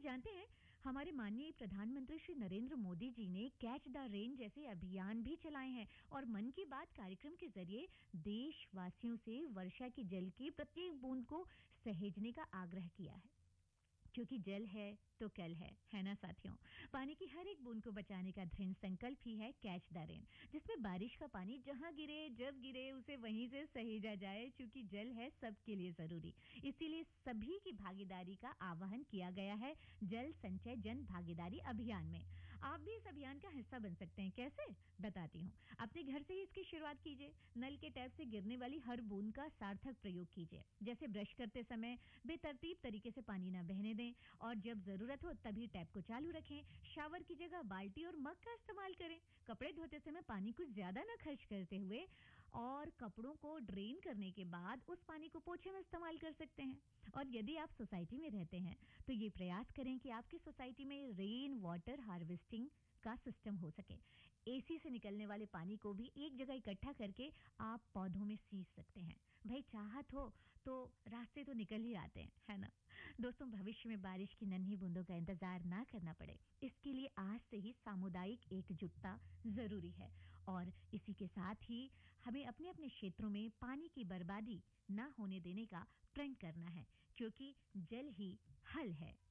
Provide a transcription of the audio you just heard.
जानते हैं, हमारे माननीय प्रधानमंत्री श्री नरेंद्र मोदी जी ने कैच द रेन जैसे अभियान भी चलाए हैं और मन की बात कार्यक्रम के जरिए देशवासियों से वर्षा के जल की प्रत्येक बूंद को सहेजने का आग्रह किया है, क्योंकि जल है तो कल है ना साथियों। पानी की हर एक बूंद को बचाने का दृढ़ संकल्प ही है कैच द रेन, जिसमें बारिश का पानी जहां गिरे जब गिरे उसे वहीं से सहेजा जाए, क्योंकि जल है सबके लिए जरूरी। इसीलिए सभी की भागीदारी का आह्वान किया गया है जल संचय जन भागीदारी अभियान में। आप भी इस अभियान का हिस्सा बन सकते हैं। कैसे, बताती हूँ। अपने घर से ही इसकी शुरुआत कीजिए। नल के टैप से गिरने वाली हर बूंद का सार्थक प्रयोग कीजिए। जैसे ब्रश करते समय बेतरतीब तरीके से पानी न बहने दें और जब जरूरत हो तभी टैप को चालू रखें। शावर की जगह बाल्टी और मग का इस्तेमाल करें। कपड़े धोते समय पानी कुछ ज्यादा न खर्च करते हुए और कपड़ों को ड्रेन करने के बाद उस पानी को पोछे में इस्तेमाल कर सकते हैं। और यदि आप सोसाइटी में रहते हैं तो ये प्रयास करें कि आपकी सोसाइटी में रेन वाटर हार्वेस्टिंग का सिस्टम हो सके। एसी से निकलने वाले पानी को भी एक जगह इकट्ठा करके आप पौधों में सींच सकते हैं। भाई चाहत हो तो रास्ते तो निकल ही आते हैं, है ना। दोस्तों, भविष्य में बारिश की नन्ही बूंदों का इंतजार ना करना पड़े, इसके लिए आज से ही सामुदायिक एकजुटता जरूरी है। और इसी के साथ ही हमें अपने अपने क्षेत्रों में पानी की बर्बादी ना होने देने का प्रण करना है, क्योंकि जल ही हल है।